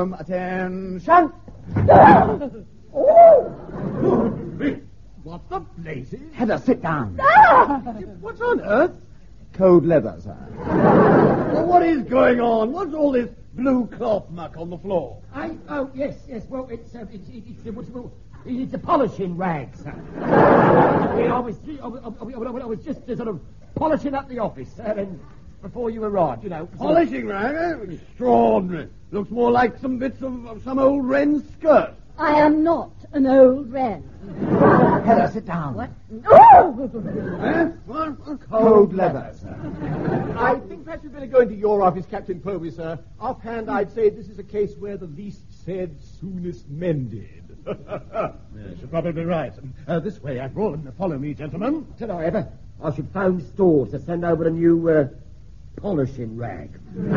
Attention! What the blazes? Heather, sit down. What on earth? Cold leather, sir. Well, what is going on? What's all this blue cloth muck on the floor? Yes. Well, it's a polishing rag, sir. I was just sort of polishing up the office, sir, and before you arrived, you know. Polishing rag? Eh? Extraordinary. Looks more like some bits of some old wren's skirt. I am not an old wren. Heather, sit down. What? Oh! What? Cold leather, sir. I think perhaps you'd better go into your office, Captain Povey, sir. Offhand, I'd say this is a case where the least said, soonest mended. Yes, you're probably right. This way, after all, and follow me, gentlemen. Should I ever? I should phone stores to send over a new polishing rag.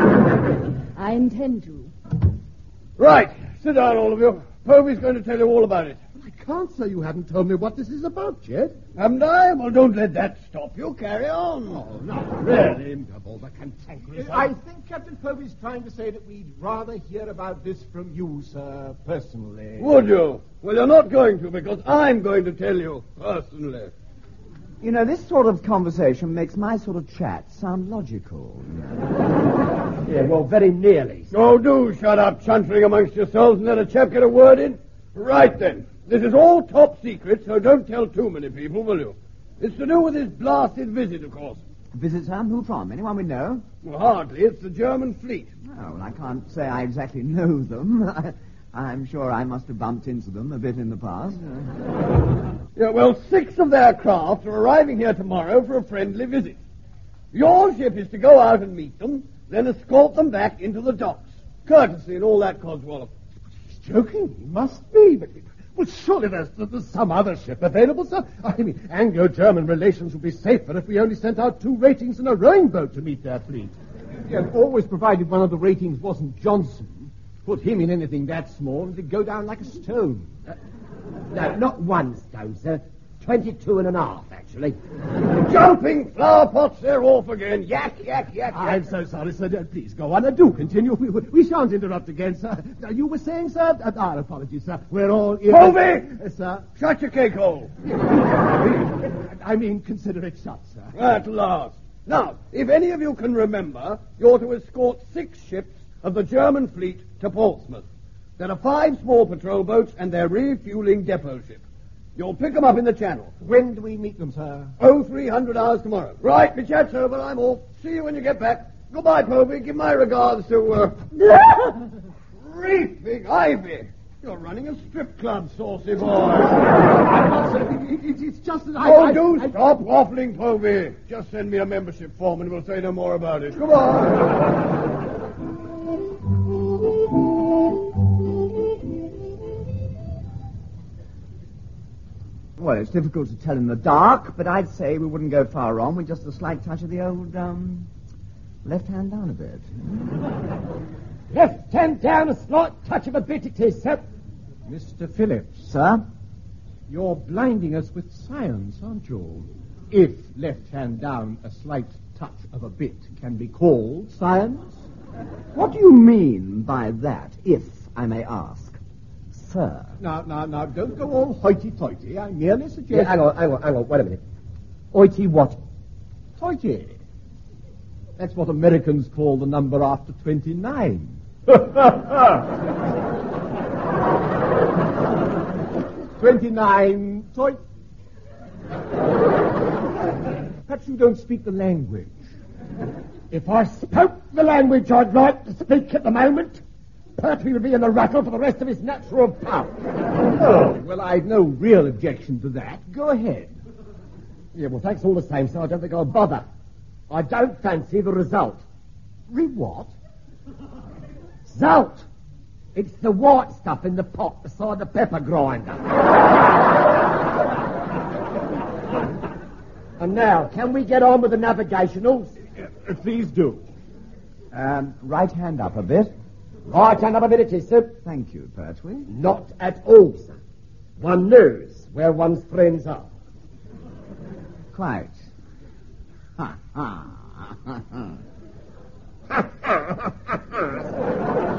I intend to. Right. Sit down, all of you. Povey's going to tell you all about it. I can't say you haven't told me what this is about, Jed. Haven't I? Well, don't let that stop you. Carry on. Oh, not really. Of all the cantankerous... I think Captain Povey's trying to say that we'd rather hear about this from you, sir, personally. Would you? Well, you're not going to, because I'm going to tell you personally. You know, this sort of conversation makes my sort of chat sound logical. Yeah, well, very nearly. Oh, do shut up, chuntering amongst yourselves, and let a chap get a word in. Right then. This is all top secret, so don't tell too many people, will you? It's to do with this blasted visit, of course. Visit, sir? Who from? Anyone we know? Well, hardly. It's the German fleet. Oh, well, I can't say I exactly know them. I'm sure I must have bumped into them a bit in the past. Yeah, well, 6 of their craft are arriving here tomorrow for a friendly visit. Your ship is to go out and meet them, then escort them back into the docks. Courtesy and all that, Codswallop. He's joking. He must be. But, well, surely there's some other ship available, sir. I mean, Anglo-German relations would be safer if we only sent out 2 ratings and a rowing boat to meet their fleet. Yeah, always provided one of the ratings wasn't Johnson. Put him in anything that small, and it'd go down like a stone. No, not 1 stone, sir. 22 and a half, actually. Jumping flower pots, they're off again. Yak, yak, yak, yak. I'm so sorry, sir. Please go on. Do continue. We shan't interrupt again, sir. You were saying, sir? Our apologies, sir. We're all... Povey! Sir? Shut your cake hole. I mean, consider it shut, sir. At last. Now, if any of you can remember, you're to escort 6 ships of the German fleet to Portsmouth. There are 5 small patrol boats and their refueling depot ship. You'll pick them up in the channel. When do we meet them, sir? 300 hours tomorrow. Right, my chat's over. I'm off. See you when you get back. Goodbye, Povey. Give my regards to, Reefing Ivy. You're running a strip club, saucy boy. It's just that Stop waffling, Povey. Just send me a membership form and we'll say no more about it. Come on. Well, it's difficult to tell in the dark, but I'd say we wouldn't go far wrong with just a slight touch of the old, left hand down a bit. Left hand down, a slight touch of a bit it is, sir. Mr. Phillips, Sir? you're blinding us with science, aren't you? If left hand down, a slight touch of a bit can be called science. What do you mean by that, if I may ask? Sir? Now, don't go all hoity-toity. I merely suggest... Yeah, hang on, wait a minute. Oity what? Toity. That's what Americans call the number after 29. 29 toy. Perhaps you don't speak the language. If I spoke the language I'd like to speak at the moment, Pertwee would be in the rattle for the rest of his natural power. Oh, well, I've no real objection to that. Go ahead. Yeah, well, thanks all the same, so I don't think I'll bother. I don't fancy the result. What? Zalt! It's the white stuff in the pot beside the pepper grinder. And now, can we get on with the navigationals? Please do. Right hand up a bit. Right hand up a bit it is, sir. Thank you, Pertwee. Not at all, sir. One knows where one's friends are. Quite. Ha, ha, ha, ha.